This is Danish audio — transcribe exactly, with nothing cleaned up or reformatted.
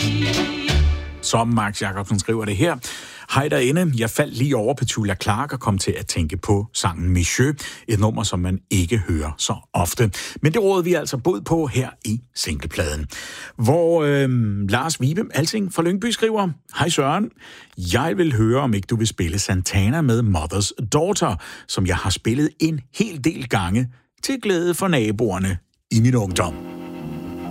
Som Max Jacobsen skriver det her. Hej derinde, jeg faldt lige over Petula Clark og kom til at tænke på sangen Monsieur, et nummer, som man ikke hører så ofte. Men det råder vi altså bod på her i singlepladen. Hvor øh, Lars Vibe Alsing fra Lyngby skriver, hej Søren, jeg vil høre, om ikke du vil spille Santana med Mother's Daughter, som jeg har spillet en hel del gange til glæde for naboerne i min ungdom.